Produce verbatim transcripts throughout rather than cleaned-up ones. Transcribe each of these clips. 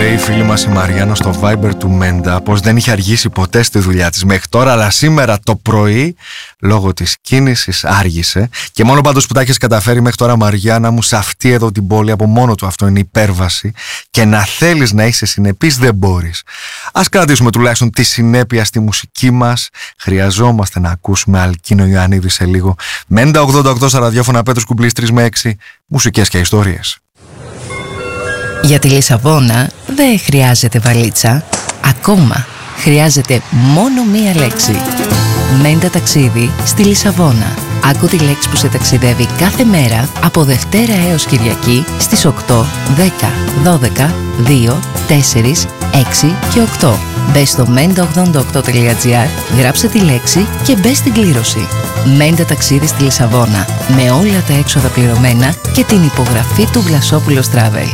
Λέει η φίλη μας η Μαριάννα στο Viber του Μέντα πως δεν είχε αργήσει ποτέ στη δουλειά της μέχρι τώρα, αλλά σήμερα το πρωί λόγω της κίνησης άργησε. Και μόνο πάντως που τα έχεις καταφέρει μέχρι τώρα, Μαριάννα μου, σε αυτή εδώ την πόλη, από μόνο του αυτό είναι υπέρβαση. Και να θέλεις να είσαι συνεπής δεν μπορείς. Ας κρατήσουμε τουλάχιστον τη συνέπεια στη μουσική μας. Χρειαζόμαστε να ακούσουμε Αλκίνο Ιωαννίδη σε λίγο. Μέντα ογδόντα οκτώ στα ραδιόφωνα Πέτρος Κουμπλής τρεις με έξι. Μουσικές και ιστορίες. Για τη Λισαβόνα δεν χρειάζεται βαλίτσα. Ακόμα χρειάζεται μόνο μία λέξη. Μέντα ταξίδι στη Λισαβόνα. Άκου τη λέξη που σε ταξιδεύει κάθε μέρα από Δευτέρα έως Κυριακή στις οκτώ, δέκα, δώδεκα, δύο, τέσσερα, έξι και οκτώ. Μπες στο μέντα ογδόντα οκτώ τελεία τζι άρ, γράψε τη λέξη και μπες στην κλήρωση. Μέντα ταξίδι στη Λισαβόνα, με όλα τα έξοδα πληρωμένα και την υπογραφή του Βλασόπουλος Travel.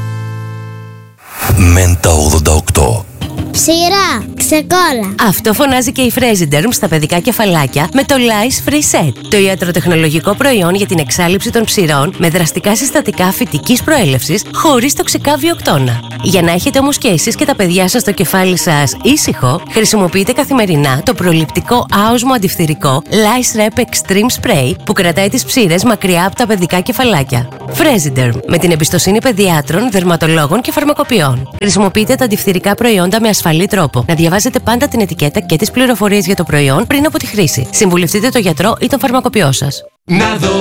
Μέντα ογδόντα οκτώ. Ψηρά, ξεκόλα. Αυτό φωνάζει και η Fresiderm στα παιδικά κεφαλάκια με το Lice Free Set. Το ιατροτεχνολογικό προϊόν για την εξάλειψη των ψηρών με δραστικά συστατικά φυτικής προέλευσης χωρίς τοξικά βιοκτώνα. Για να έχετε όμως και εσείς και τα παιδιά σας το κεφάλι σας ήσυχο, χρησιμοποιείτε καθημερινά το προληπτικό άοσμο αντιφθυρικό Lice Rep Extreme Spray που κρατάει τις ψήρες μακριά από τα παιδικά κεφαλάκια. Fresiderm, με την εμπιστοσύνη παιδιάτρων, δερματολόγων και φαρμακοποιών. Χρησιμοποιείτε τα αντιφθυρικά προϊόντα με ασφαλή τρόπο. Να διαβάζετε πάντα την ετικέτα και τις πληροφορίες για το προϊόν πριν από τη χρήση. Συμβουλευτείτε τον γιατρό ή τον φαρμακοποιό σας. Να δω